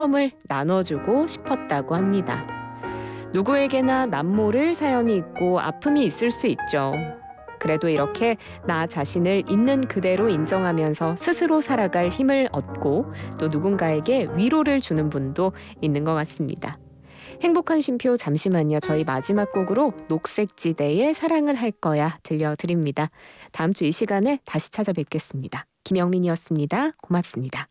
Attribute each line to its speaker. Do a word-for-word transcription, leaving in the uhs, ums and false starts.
Speaker 1: 마음을 나눠주고 싶었다고 합니다. 누구에게나 남모를 사연이 있고 아픔이 있을 수 있죠. 그래도 이렇게 나 자신을 있는 그대로 인정하면서 스스로 살아갈 힘을 얻고 또 누군가에게 위로를 주는 분도 있는 것 같습니다. 행복한 쉼표 잠시만요. 저희 마지막 곡으로 녹색지대의 사랑을 할 거야 들려드립니다. 다음 주 이 시간에 다시 찾아뵙겠습니다. 김영민이었습니다. 고맙습니다.